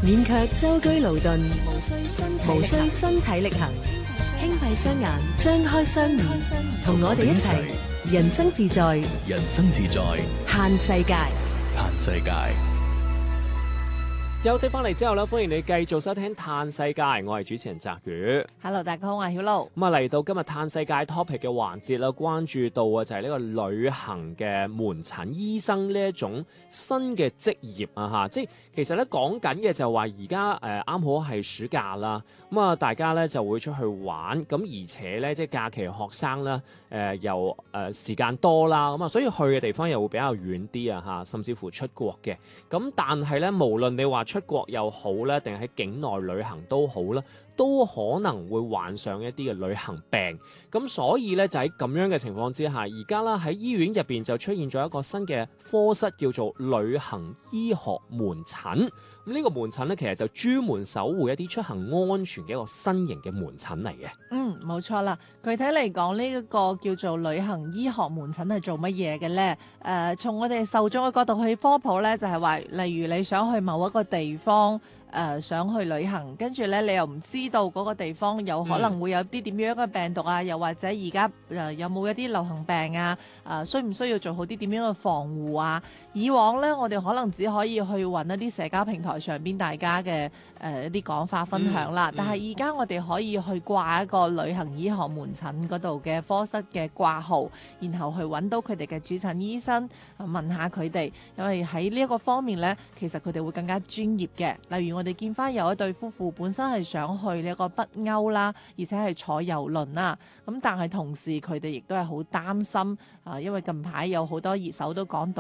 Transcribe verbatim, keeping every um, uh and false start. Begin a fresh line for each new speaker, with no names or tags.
免卻舟車勞頓，無需身體無需身體力行，輕閉雙眼，張開雙耳，同我哋一齊人生自在，
人生自在，
嘆世界，
嘆世界。
休息翻嚟之後咧，歡迎你繼續收聽《嘆世界》，我係主持人澤宇。
Hello， 大家好，我係曉露。
咁啊，嚟到今日嘆世界 topic 嘅環節啦，關注到啊就係呢個旅行嘅門診醫生呢一種新嘅職業啊嚇，即係其實咧講緊嘅就係話而家誒啱好係暑假啦，咁啊大家咧就會出去玩，咁而且咧即係假期學生啦誒又誒時間多啦，咁啊所以去嘅地方又會比較遠啲啊嚇，甚至乎出國嘅。咁但係咧，無論你話出國又好咧，定係喺境內旅行都好啦，都可能會患上一啲嘅旅行病。咁所以咧就喺咁樣嘅情況之下，而家啦喺醫院入邊就出現咗一個新嘅科室，叫做旅行醫學門診。咁呢個門診咧，其實就專門守護一啲出行安全嘅一個新型嘅門診嚟嘅。
嗯，冇錯啦。具體嚟講，呢、這、一個叫做旅行醫學門診係做乜嘢嘅咧？誒、呃，從我哋受眾嘅角度去科普咧，就係、是、話，例如你想去某一個地方。誒、呃、想去旅行，跟住咧你又唔知道嗰個地方有可能會有啲點樣嘅病毒啊，嗯、又或者而家誒有冇一啲流行病啊？誒、呃、需唔需要做好啲點樣嘅防護啊？以往咧我哋可能只可以去揾一啲社交平台上邊大家嘅誒、呃、一啲講法分享啦，嗯嗯、但係而家我哋可以去掛一個旅行醫學門診嗰度嘅科室嘅掛號，然後去揾到佢哋嘅主診醫生，問下佢哋，因為喺呢一個方面咧，其實佢哋會更加專業嘅。例如我哋見翻有一對夫婦本身係想去呢一個北歐啦，而且係坐郵輪啦，咁但係同時佢哋亦都係好擔心啊，因為近排有好多熱搜都講到。